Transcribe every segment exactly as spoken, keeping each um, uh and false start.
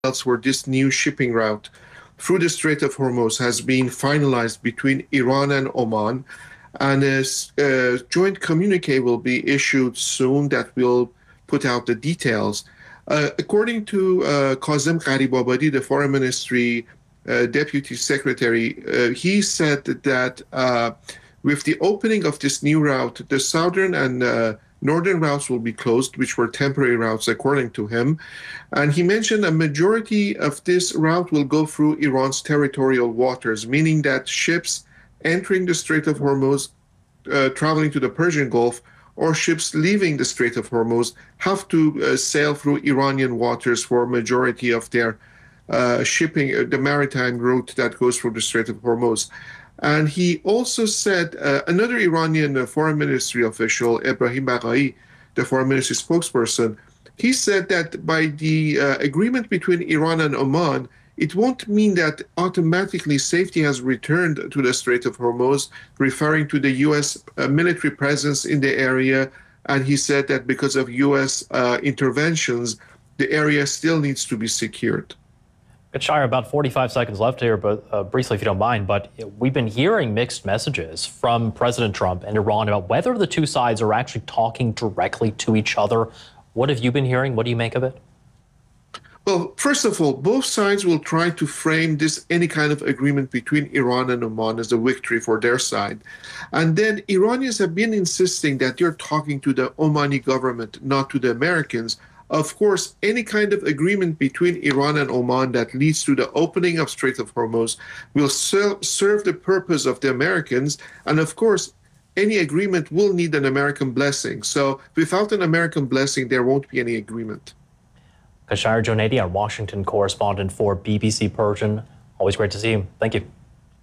else where this new shipping route through the Strait of Hormuz has been finalized between Iran and Oman, and a, a joint communique will be issued soon that will put out the details. Uh, according to uh, Kazem Gharibabadi, the Foreign Ministry uh, Deputy Secretary, uh, he said that uh, with the opening of this new route, the southern and uh, northern routes will be closed, which were temporary routes, according to him. And he mentioned a majority of this route will go through Iran's territorial waters, meaning that ships entering the Strait of Hormuz, uh, traveling to the Persian Gulf, or ships leaving the Strait of Hormuz have to uh, sail through Iranian waters for a majority of their uh, shipping, uh, the maritime route that goes through the Strait of Hormuz. And he also said, uh, another Iranian uh, foreign ministry official, Ebrahim Baghai, the foreign ministry spokesperson, he said that by the uh, agreement between Iran and Oman, it won't mean that automatically safety has returned to the Strait of Hormuz, referring to the U S uh, military presence in the area. And he said that because of U S uh, interventions, the area still needs to be secured. Shire, about forty-five seconds left here, but uh, briefly, if you don't mind, but we've been hearing mixed messages from President Trump and Iran about whether the two sides are actually talking directly to each other. What have you been hearing? What do you make of it? Well, first of all, both sides will try to frame this any kind of agreement between Iran and Oman as a victory for their side. And then Iranians have been insisting that they're talking to the Omani government, not to the Americans. Of course, any kind of agreement between Iran and Oman that leads to the opening of Strait of Hormuz will ser serve the purpose of the Americans. And of course, any agreement will need an American blessing. So without an American blessing, there won't be any agreement. Kashar Jonadi, our Washington correspondent for B B C Persian. Always great to see you. Thank you.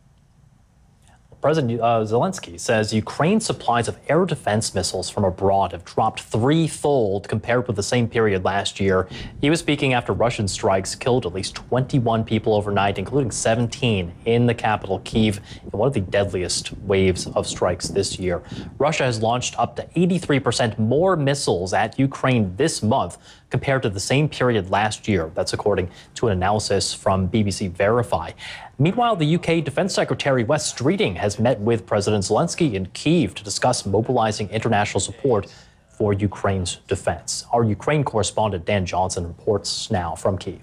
President uh, Zelensky says Ukraine's supplies of air defense missiles from abroad have dropped threefold compared with the same period last year. He was speaking after Russian strikes killed at least twenty-one people overnight, including seventeen in the capital, Kyiv, in one of the deadliest waves of strikes this year. Russia has launched up to eighty-three percent more missiles at Ukraine this month compared to the same period last year. That's according to an analysis from B B C Verify. Meanwhile, the U K Defense Secretary Wes Streeting has met with President Zelensky in Kyiv to discuss mobilizing international support for Ukraine's defense. Our Ukraine correspondent Dan Johnson reports now from Kyiv.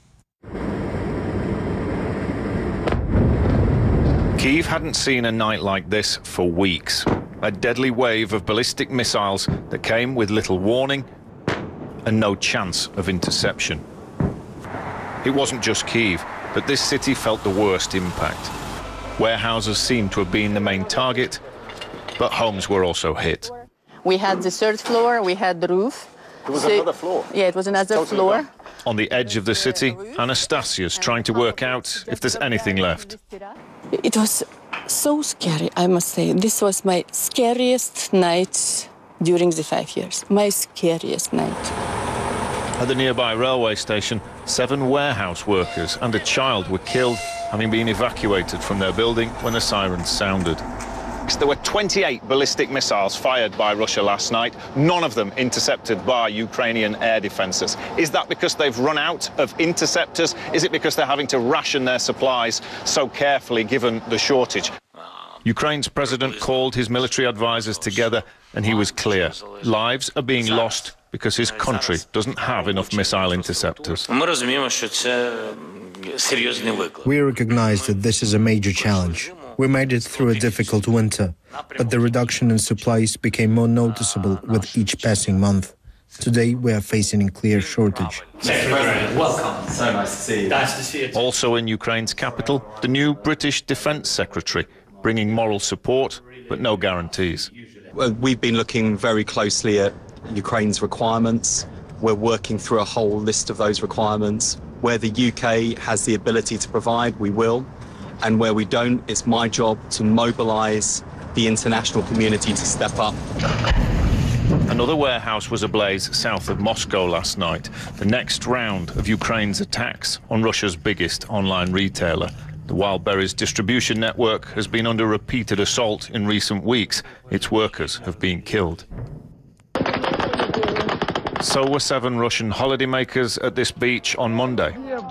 Kyiv hadn't seen a night like this for weeks. A deadly wave of ballistic missiles that came with little warning and no chance of interception. It wasn't just Kyiv, but this city felt the worst impact. Warehouses seemed to have been the main target, but homes were also hit. We had the third floor, we had the roof. There was so, another floor? Yeah, it was another totally floor. Gone. On the edge of the city, Anastasia's trying to work out if there's anything left. It was so scary, I must say. This was my scariest night during the five years. My scariest night. At the nearby railway station, seven warehouse workers and a child were killed, having been evacuated from their building when the sirens sounded. There were twenty-eight ballistic missiles fired by Russia last night, none of them intercepted by Ukrainian air defences. Is that because they've run out of interceptors? Is it because they're having to ration their supplies so carefully given the shortage? Ukraine's president called his military advisors together and he was clear. Lives are being lost because his country doesn't have enough missile interceptors. We recognize that this is a major challenge. We made it through a difficult winter, but the reduction in supplies became more noticeable with each passing month. Today, we are facing a clear shortage. Welcome. So nice to see you. Nice to see you. Also in Ukraine's capital, the new British Defence Secretary, bringing moral support, but no guarantees. Well, we've been looking very closely at Ukraine's requirements. We're working through a whole list of those requirements. Where the U K has the ability to provide, we will. And where we don't, it's my job to mobilise the international community to step up. Another warehouse was ablaze south of Moscow last night, the next round of Ukraine's attacks on Russia's biggest online retailer. The Wildberries distribution network has been under repeated assault in recent weeks. Its workers have been killed. So were seven Russian holidaymakers at this beach on Monday.